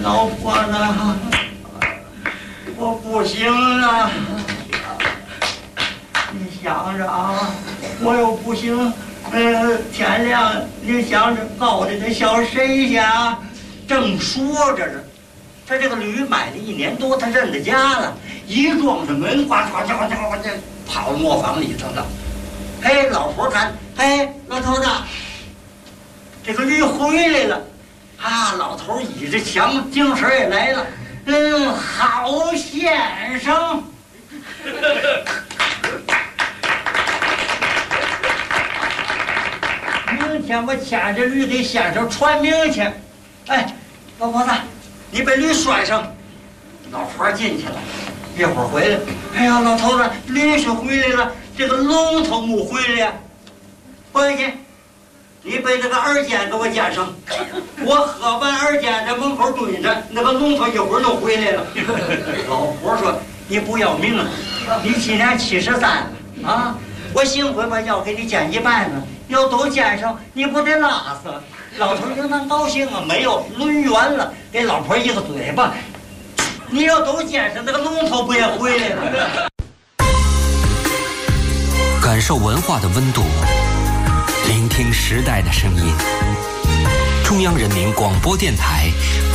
老婆呢？我不行了。你想着啊，我又不行。天亮，你想着高的那小谁去啊？正说着呢，他这个驴买了1年多，他认得家了，一撞着门，呱呱呱呱呱，跑磨坊里头了。嘿，老婆看，嘿，老头子，这个驴回来了。啊，老头倚着墙，精神也来了。好先生。明天我牵着驴给先生传名去。哎，老婆子，你把驴拴上。老婆进去了，一会儿回来。哎呀，老头子，驴是回来了，这个龙头没回来呀。回去，你把这个耳尖给我捡上。我喝完耳尖在门口蹲着，那个龙头一会儿就回来了。老婆说：“你不要命了？你今年73了啊！我幸亏把药给你捡一半呢，要都捡上，你不得拉死？”老头应当高兴啊，没有抡圆了，给老婆一个嘴巴。你要都捡上，那个龙头不也回来了？ 感受文化的温度，聆听时代的声音。中央人民广播电台